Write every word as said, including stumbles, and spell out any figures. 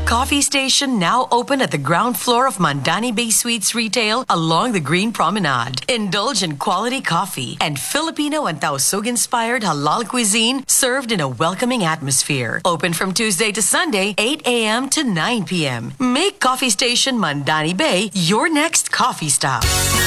Coffee Station now open at the ground floor of Mandani Bay Suites Retail along the Green Promenade. Indulge in quality coffee and Filipino and Tausug-inspired halal cuisine served in a welcoming atmosphere. Open from Tuesday to Sunday, eight a.m. to nine p.m. Make Coffee Station Mandani Bay your next coffee stop.